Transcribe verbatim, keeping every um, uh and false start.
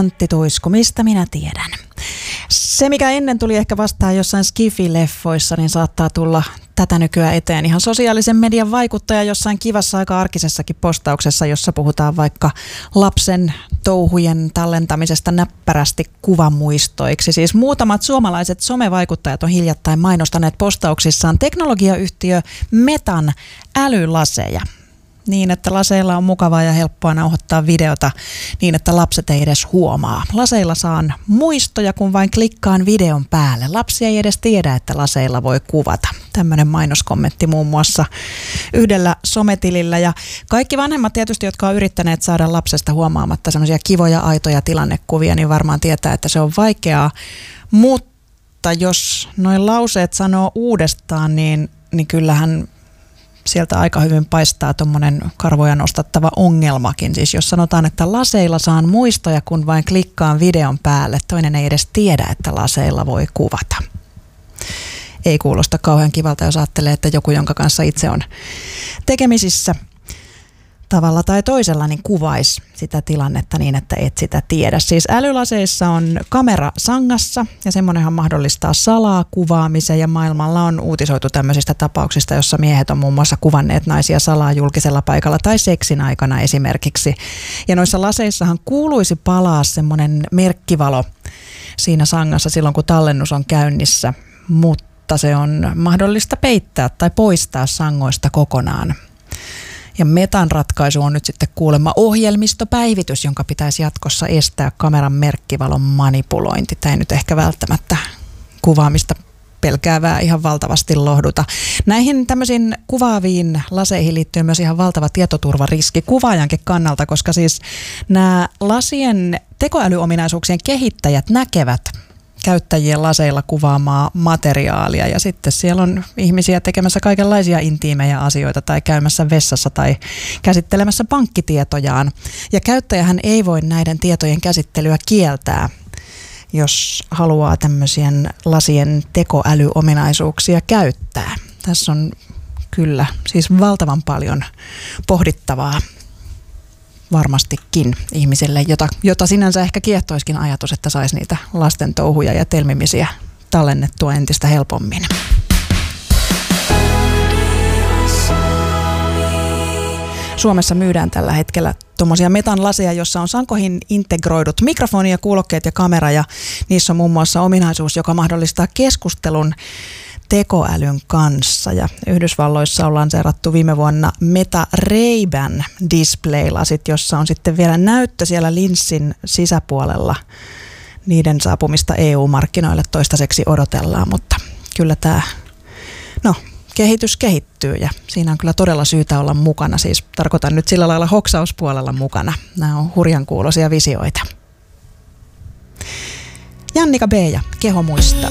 Antti Tuisku, mistä minä tiedän? Se, mikä ennen tuli ehkä vastaan jossain skifi-leffoissa, niin saattaa tulla tätä nykyään eteen ihan sosiaalisen median vaikuttaja jossain kivassa aika arkisessakin postauksessa, jossa puhutaan vaikka lapsen touhujen tallentamisesta näppärästi kuvamuistoiksi. Siis muutamat suomalaiset somevaikuttajat on hiljattain mainostaneet postauksissaan teknologiayhtiö Metan älylaseja. Niin, että laseilla on mukavaa ja helppoa nauhoittaa videota niin, että lapset ei edes huomaa. Laseilla saan muistoja, kun vain klikkaan videon päälle. Lapsi ei edes tiedä, että laseilla voi kuvata. Tämmöinen mainoskommentti muun muassa yhdellä sometilillä. Ja kaikki vanhemmat tietysti, jotka on yrittäneet saada lapsesta huomaamatta semmoisia kivoja, aitoja tilannekuvia, niin varmaan tietää, että se on vaikeaa. Mutta jos noin lauseet sanoo uudestaan, niin, niin kyllähän sieltä aika hyvin paistaa tuommoinen karvoja nostattava ongelmakin. Siis jos sanotaan, että laseilla saan muistoja, kun vain klikkaan videon päälle, toinen ei edes tiedä, että laseilla voi kuvata. Ei kuulosta kauhean kivalta, jos ajattelee, että joku, jonka kanssa itse on tekemisissä tavalla tai toisella, niin kuvaisi sitä tilannetta niin, että et sitä tiedä. Siis älylaseissa on kamera sangassa ja semmoinenhan mahdollistaa salaa kuvaamisen ja maailmalla on uutisoitu tämmöisistä tapauksista, jossa miehet on muun muassa kuvanneet naisia salaa julkisella paikalla tai seksin aikana esimerkiksi. Ja noissa laseissahan kuuluisi palaa semmoinen merkkivalo siinä sangassa silloin, kun tallennus on käynnissä, mutta se on mahdollista peittää tai poistaa sangoista kokonaan. Ja Metan ratkaisu on nyt sitten kuulemma ohjelmistopäivitys, jonka pitäisi jatkossa estää kameran merkkivalon manipulointi. Tämä ei nyt ehkä välttämättä kuvaamista pelkäävää ihan valtavasti lohduta. Näihin tämmöisiin kuvaaviin laseihin liittyy myös ihan valtava tietoturvariski kuvaajankin kannalta, koska siis nämä lasien tekoälyominaisuuksien kehittäjät näkevät käyttäjien laseilla kuvaamaa materiaalia ja sitten siellä on ihmisiä tekemässä kaikenlaisia intiimejä asioita tai käymässä vessassa tai käsittelemässä pankkitietojaan. Ja käyttäjähän ei voi näiden tietojen käsittelyä kieltää, jos haluaa tämmöisien lasien tekoälyominaisuuksia käyttää. Tässä on kyllä siis valtavan paljon pohdittavaa varmastikin ihmisille, jota, jota sinänsä ehkä kiehtoiskin ajatus, että saisi niitä lasten touhuja ja telmimisiä tallennettua entistä helpommin. Suomessa myydään tällä hetkellä tuommoisia Metan laseja, jossa on sankoihin integroidut mikrofoni ja kuulokkeet ja kamera ja niissä on muun muassa ominaisuus, joka mahdollistaa keskustelun tekoälyn kanssa. Ja Yhdysvalloissa on lanseerattu viime vuonna Meta Ray-Ban display-lasit, jossa on sitten vielä näyttö siellä linssin sisäpuolella. Niiden saapumista E U-markkinoille toistaiseksi odotellaan, mutta kyllä tämä no, kehitys kehittyy ja siinä on kyllä todella syytä olla mukana. Siis tarkoitan nyt sillä lailla hoksauspuolella mukana. Nämä on hurjan kuuloisia visioita. Jannika B. ja Keho muistaa.